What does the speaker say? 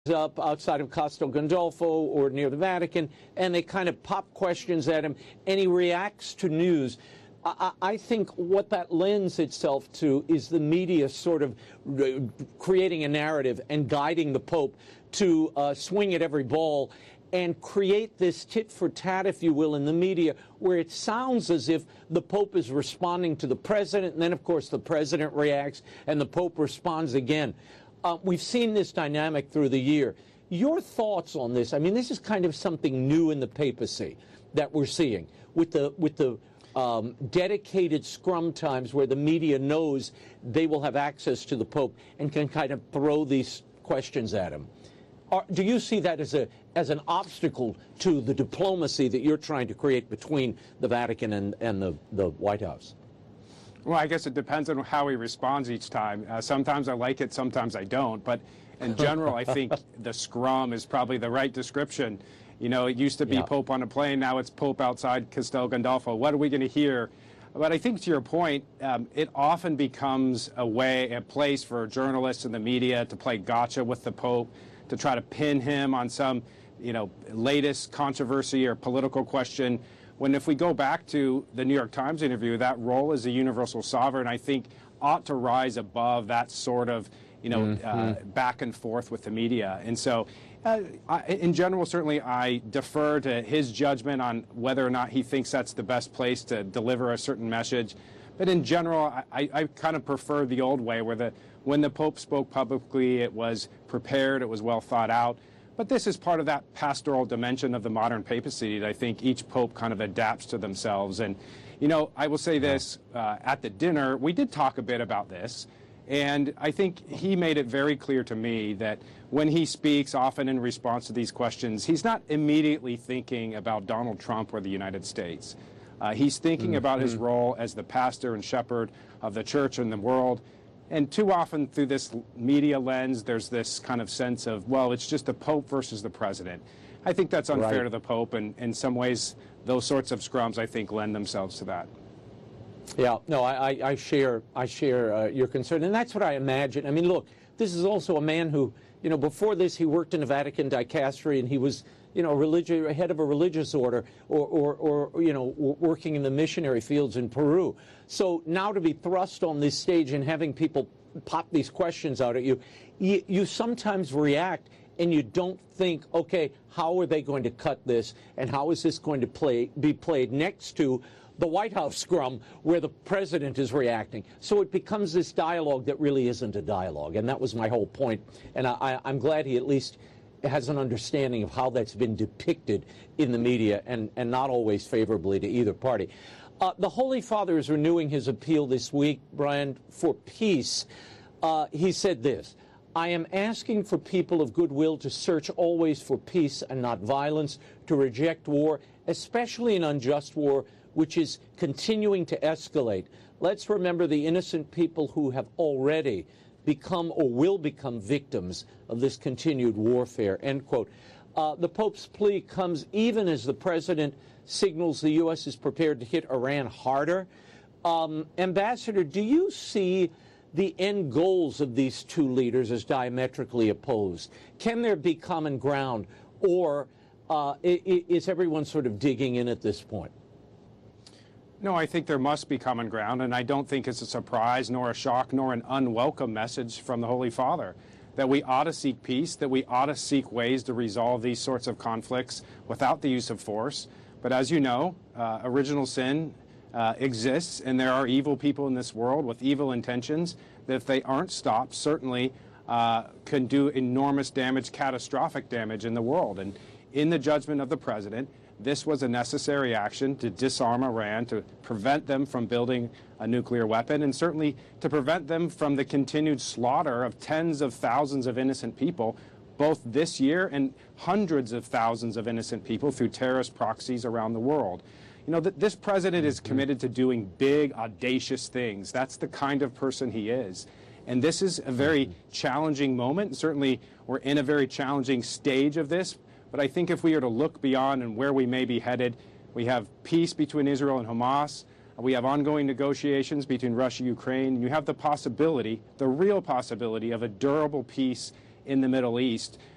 up outside of Castel Gandolfo or near the Vatican, and they kind of pop questions at him, and he reacts to news. I think what that lends itself to is the media sort of creating a narrative and guiding the Pope to swing at every ball and create this tit for tat, if you will, in the media, where it sounds as if the Pope is responding to the president, and then, of course, the president reacts and the Pope responds again. We've seen this dynamic through the year. Your thoughts on this? I mean, this is kind of something new in the papacy that we're seeing with the dedicated scrum times where the media knows they will have access to the Pope and can kind of throw these questions at him. Do you see that as an obstacle to the diplomacy that you're trying to create between the Vatican and the White House? Well, I guess it depends on how he responds each time. Sometimes I like it, sometimes I don't. But in general, I think the scrum is probably the right description. You know, it used to be Pope on a plane, now it's Pope outside Castel Gandolfo. What are we going to hear? But I think to your point, it often becomes a place for journalists and the media to play gotcha with the Pope, to try to pin him on some, latest controversy or political question. When if we go back to the New York Times interview, that role as a universal sovereign, I think, ought to rise above that sort of, back and forth with the media. And so, in general, certainly I defer to his judgment on whether or not he thinks that's the best place to deliver a certain message. But in general, I kind of prefer the old way where when the Pope spoke publicly, it was prepared, it was well thought out. But this is part of that pastoral dimension of the modern papacy that I think each Pope kind of adapts to themselves. And, I will say this, at the dinner, we did talk a bit about this. And I think he made it very clear to me that when he speaks, often in response to these questions, he's not immediately thinking about Donald Trump or the United States. He's thinking about his role as the pastor and shepherd of the church and the world. And too often through this media lens, there's this kind of sense of, well, it's just the Pope versus the president. I think that's unfair to the Pope, and in some ways, those sorts of scrums, I think, lend themselves to that. Yeah, no, I share your concern, and that's what I imagine. I mean, look, this is also a man who, before this, he worked in the Vatican dicastery, and he was, head of a religious order, or working in the missionary fields in Peru. So now to be thrust on this stage and having people pop these questions out at you, you sometimes react and you don't think, okay, how are they going to cut this, and how is this going to be played next to the White House scrum where the president is reacting. So it becomes this dialogue that really isn't a dialogue, and that was my whole point. And I'm glad he at least has an understanding of how that's been depicted in the media, and not always favorably to either party. The Holy Father is renewing his appeal this week, Brian, for peace. He said this: I am asking for people of goodwill to search always for peace and not violence, to reject war, especially an unjust war, which is continuing to escalate. Let's remember the innocent people who have already become or will become victims of this continued warfare, end quote. The Pope's plea comes even as the president signals the U.S. is prepared to hit Iran harder. Ambassador, do you see the end goals of these two leaders as diametrically opposed? Can there be common ground, or is everyone sort of digging in at this point? No, I think there must be common ground, and I don't think it's a surprise, nor a shock, nor an unwelcome message from the Holy Father, that we ought to seek peace, that we ought to seek ways to resolve these sorts of conflicts without the use of force. But as you know, original sin exists, and there are evil people in this world with evil intentions that, if they aren't stopped, certainly can do enormous damage, catastrophic damage in the world. And in the judgment of the president, this was a necessary action to disarm Iran, to prevent them from building a nuclear weapon, and certainly to prevent them from the continued slaughter of tens of thousands of innocent people, both this year and hundreds of thousands of innocent people through terrorist proxies around the world. This president is committed to doing big, audacious things. That's the kind of person he is. And this is a very challenging moment. Certainly, we're in a very challenging stage of this. But I think if we are to look beyond and where we may be headed, we have peace between Israel and Hamas. We have ongoing negotiations between Russia and Ukraine. And you have the possibility, the real possibility, of a durable peace in the Middle East.